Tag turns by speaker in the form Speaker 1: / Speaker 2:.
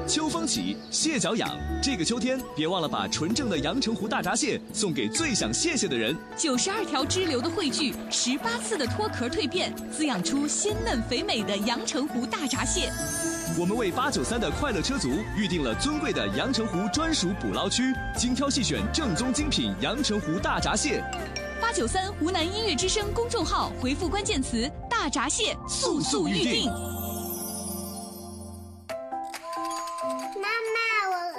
Speaker 1: 秋风起，蟹脚痒。这个秋天，别忘了把纯正的阳澄湖大闸蟹送给最想谢谢的人。
Speaker 2: 92条支流的汇聚，18次的脱壳蜕变，滋养出鲜嫩肥美的阳澄湖大闸蟹。
Speaker 1: 我们为893的快乐车族预定了尊贵的阳澄湖专属捕捞区，精挑细选正宗精品阳澄湖大闸蟹。
Speaker 2: 893湖南音乐之声公众号回复关键词“大闸蟹”，速速预定。